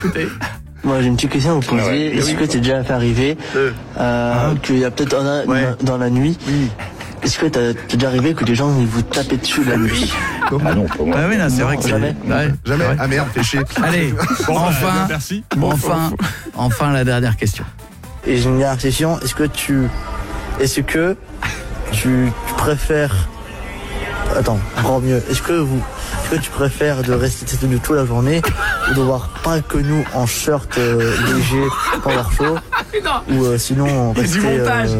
Écoutez. Moi, j'ai une petite question à vous poser. Ouais, Est-ce que t'es déjà fait arriver qu'il y a peut-être dans la nuit, est-ce que t'es déjà arrivé que des gens ils vous tapaient dessus la nuit? Ah non, pas moi. Ah oui, là, c'est vrai que jamais. Jamais. Ah merde, fais chier. Allez, enfin, merci. enfin la dernière question. Et j'ai une dernière question. Est-ce que tu préfères... Attends, encore mieux. Est-ce que tu préfères de rester tête nue toute la journée ou de voir pas que nous en short léger pendant chaud ou sinon rester